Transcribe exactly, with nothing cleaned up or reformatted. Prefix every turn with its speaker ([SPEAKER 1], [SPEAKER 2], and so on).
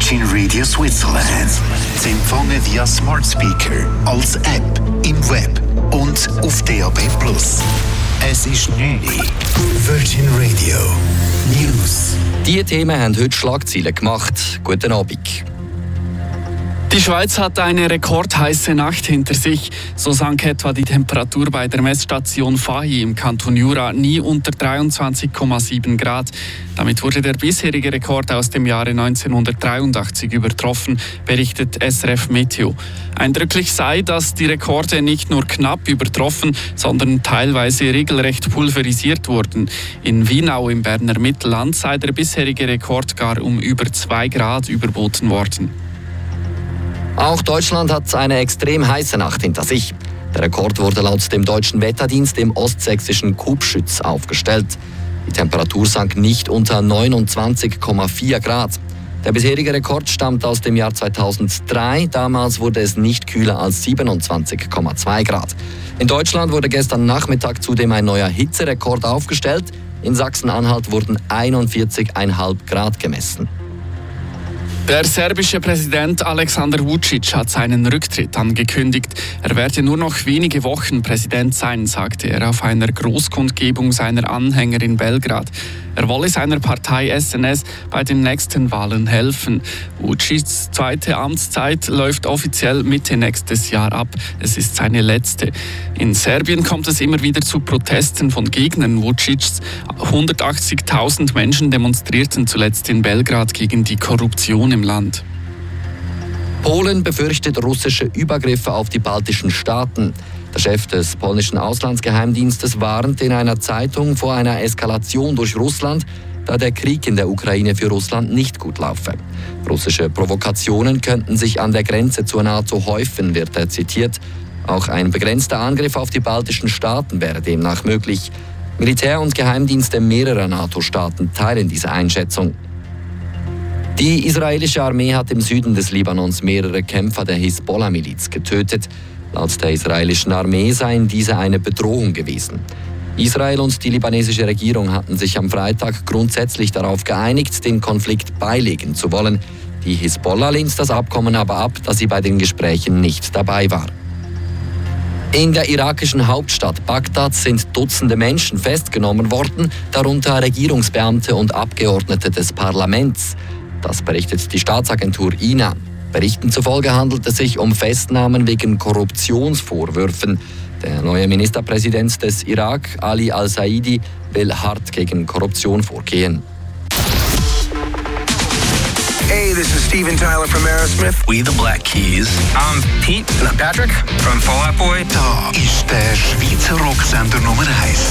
[SPEAKER 1] Virgin Radio Switzerland. Zu empfangen via Smart Speaker, als App, im Web und auf D A B plus. Es ist neun Uhr. Virgin Radio News.
[SPEAKER 2] Diese Themen haben heute Schlagzeilen gemacht. Guten Abend.
[SPEAKER 3] Die Schweiz hat eine rekordheiße Nacht hinter sich. So sank etwa die Temperatur bei der Messstation Fahi im Kanton Jura nie unter dreiundzwanzig Komma sieben Grad. Damit wurde der bisherige Rekord aus dem Jahre neunzehnhundertdreiundachtzig übertroffen, berichtet S R F Meteo. Eindrücklich sei, dass die Rekorde nicht nur knapp übertroffen, sondern teilweise regelrecht pulverisiert wurden. In Wienau im Berner Mittelland sei der bisherige Rekord gar um über zwei Grad überboten worden.
[SPEAKER 2] Auch Deutschland hat eine extrem heiße Nacht hinter sich. Der Rekord wurde laut dem deutschen Wetterdienst im ostsächsischen Kubschütz aufgestellt. Die Temperatur sank nicht unter neunundzwanzig Komma vier Grad. Der bisherige Rekord stammt aus dem Jahr zweitausenddrei. Damals wurde es nicht kühler als siebenundzwanzig Komma zwei Grad. In Deutschland wurde gestern Nachmittag zudem ein neuer Hitzerekord aufgestellt. In Sachsen-Anhalt wurden einundvierzig Komma fünf Grad gemessen.
[SPEAKER 3] Der serbische Präsident Aleksandar Vučić hat seinen Rücktritt angekündigt. Er werde nur noch wenige Wochen Präsident sein, sagte er auf einer Großkundgebung seiner Anhänger in Belgrad. Er wolle seiner Partei S N S bei den nächsten Wahlen helfen. Vučićs zweite Amtszeit läuft offiziell Mitte nächstes Jahr ab. Es ist seine letzte. In Serbien kommt es immer wieder zu Protesten von Gegnern Vučićs. hundertachtzigtausend Menschen demonstrierten zuletzt in Belgrad gegen die Korruption im Land.
[SPEAKER 2] Polen befürchtet russische Übergriffe auf die baltischen Staaten. Der Chef des polnischen Auslandsgeheimdienstes warnt in einer Zeitung vor einer Eskalation durch Russland, da der Krieg in der Ukraine für Russland nicht gut laufe. Russische Provokationen könnten sich an der Grenze zur NATO häufen, wird er zitiert. Auch ein begrenzter Angriff auf die baltischen Staaten wäre demnach möglich. Militär- und Geheimdienste mehrerer NATO-Staaten teilen diese Einschätzung. Die israelische Armee hat im Süden des Libanons mehrere Kämpfer der Hisbollah-Miliz getötet. Laut der israelischen Armee seien diese eine Bedrohung gewesen. Israel und die libanesische Regierung hatten sich am Freitag grundsätzlich darauf geeinigt, den Konflikt beilegen zu wollen. Die Hisbollah lehnt das Abkommen aber ab, da sie bei den Gesprächen nicht dabei war. In der irakischen Hauptstadt Bagdad sind Dutzende Menschen festgenommen worden, darunter Regierungsbeamte und Abgeordnete des Parlaments. Das berichtet die Staatsagentur I N A. Berichten zufolge handelt es sich um Festnahmen wegen Korruptionsvorwürfen. Der neue Ministerpräsident des Irak, Ali al-Saidi, will hart gegen Korruption vorgehen.
[SPEAKER 4] Hey, this is Steven Tyler from Aerosmith.
[SPEAKER 5] We the Black Keys.
[SPEAKER 4] I'm Pete. And I'm Patrick from Fall Out Boy.
[SPEAKER 1] Da ist der Schweizer Rocksender Nummer eins.